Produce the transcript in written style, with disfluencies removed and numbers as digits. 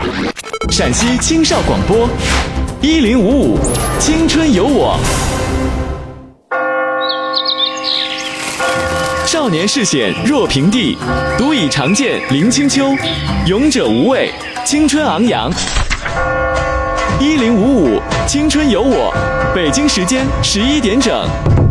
陕西青少广播1055青春有我。少年视险若平地，独倚长剑临清秋。勇者无畏，青春昂扬。1055青春有我，北京时间11点整。